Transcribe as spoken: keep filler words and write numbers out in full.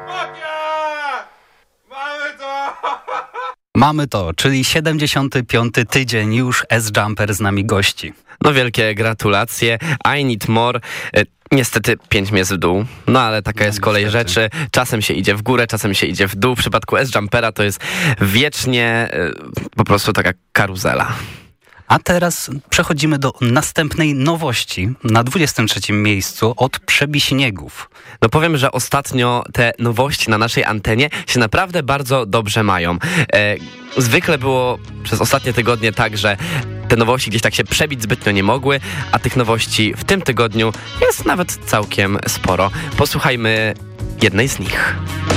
Mamy to! Mamy to, czyli siedemdziesiąty piąty tydzień już S-Jumper z nami gości. No wielkie gratulacje. I Need More. Niestety pięć jest w dół, no ale taka No, jest kolej niestety. rzeczy. Czasem się idzie w górę, czasem się idzie w dół. W przypadku S-Jumpera to jest wiecznie y, po prostu taka karuzela. A teraz przechodzimy do następnej nowości. Na dwudziestym trzecim miejscu od Przebiśniegów. No powiem, że ostatnio te nowości na naszej antenie się naprawdę bardzo dobrze mają. E, zwykle było przez ostatnie tygodnie tak, że te nowości gdzieś tak się przebić zbytnio nie mogły, a tych nowości w tym tygodniu jest nawet całkiem sporo. Posłuchajmy jednej z nich.